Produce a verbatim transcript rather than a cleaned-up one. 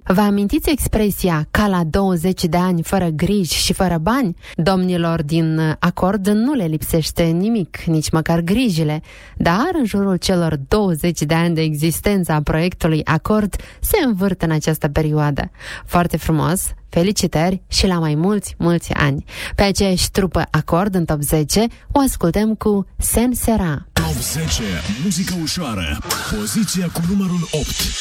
Vă amintiți expresia ca la douăzeci de ani fără griji și fără bani? Domnilor din Acord nu le lipsește nimic, nici măcar grijile, dar în jurul celor douăzeci de ani de existență a proiectului Acord se învârt în această perioadă. Foarte frumos, felicitări și la mai mulți, mulți ani. Pe aceeași trupă Acord în top zece o ascultăm cu Sen Sera. Top zece, muzică ușoară, poziția cu numărul opt.